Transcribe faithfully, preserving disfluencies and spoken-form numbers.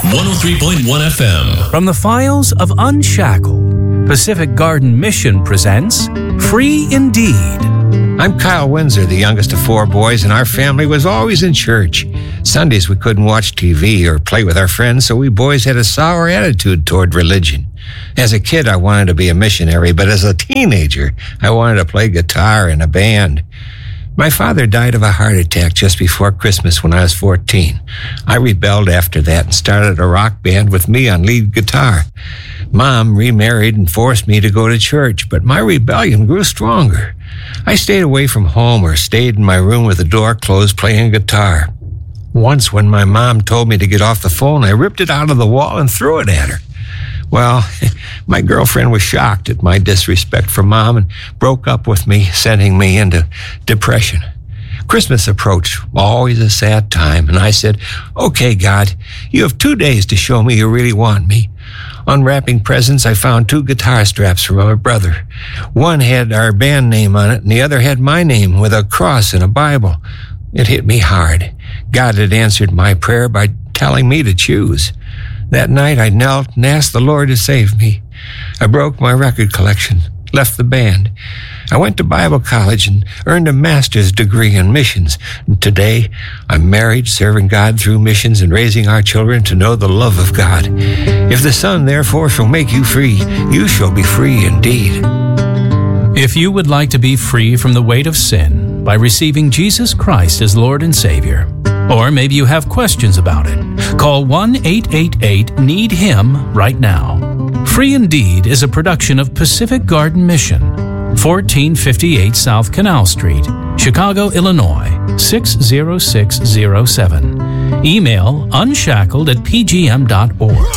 one oh three point one F M. From the files of Unshackled, Pacific Garden Mission presents Free Indeed. I'm Kyle Windsor, the youngest of four boys, and our family was always in church. Sundays we couldn't watch T V or play with our friends, so we boys had a sour attitude toward religion. As a kid, I wanted to be a missionary, but as a teenager, I wanted to play guitar in a band. My father died of a heart attack just before Christmas when I was fourteen. I rebelled after that and started a rock band with me on lead guitar. Mom remarried and forced me to go to church, but my rebellion grew stronger. I stayed away from home or stayed in my room with the door closed playing guitar. Once when my mom told me to get off the phone, I ripped it out of the wall and threw it at her. Well, my girlfriend was shocked at my disrespect for Mom and broke up with me, sending me into depression. Christmas approached, always a sad time, and I said, "Okay, God, you have two days to show me you really want me." Unwrapping presents, I found two guitar straps from my brother. One had our band name on it, and the other had my name with a cross and a Bible. It hit me hard. God had answered my prayer by telling me to choose. That night, I knelt and asked the Lord to save me. I broke my record collection, left the band. I went to Bible college and earned a master's degree in missions. And today, I'm married, serving God through missions and raising our children to know the love of God. If the Son, therefore, shall make you free, you shall be free indeed. If you would like to be free from the weight of sin by receiving Jesus Christ as Lord and Savior, or maybe you have questions about it, call one eight eight eight need him right now. Free Indeed is a production of Pacific Garden Mission, fourteen fifty-eight South Canal Street, Chicago, Illinois, six zero six zero seven. Email unshackled at p g m dot org.